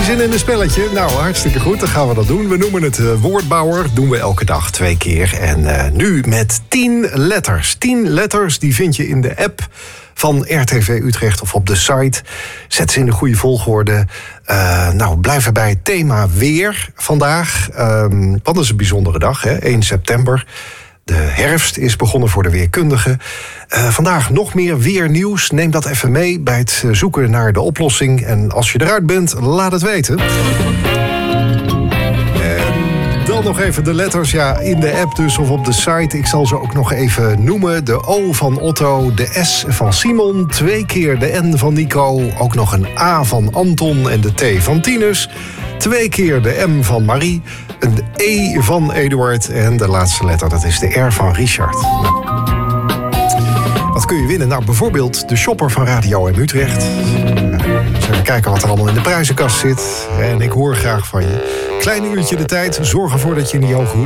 zin in een spelletje? Nou, hartstikke goed, dan gaan we dat doen. We noemen het Woordbouwer, doen we elke dag 2 keer. En nu met 10 letters. 10 letters, die vind je in de app van RTV Utrecht of op de site. Zet ze in de goede volgorde. Blijf erbij het thema weer vandaag. Want dat is een bijzondere dag, hè? 1 september. De herfst is begonnen voor de weerkundigen. Vandaag nog meer weernieuws. Neem dat even mee bij het zoeken naar de oplossing. En als je eruit bent, laat het weten. Dan nog even de letters, in de app dus of op de site. Ik zal ze ook nog even noemen. De O van Otto, de S van Simon, 2 keer de N van Nico, ook nog een A van Anton en de T van Tinus, 2 keer de M van Marie, een E van Eduard en de laatste letter, dat is de R van Richard. Wat kun je winnen? Nou, bijvoorbeeld de shopper van Radio M Utrecht. Even kijken wat er allemaal in de prijzenkast zit. En ik hoor graag van je. Klein uurtje de tijd. Zorg ervoor dat je in die hoge hoed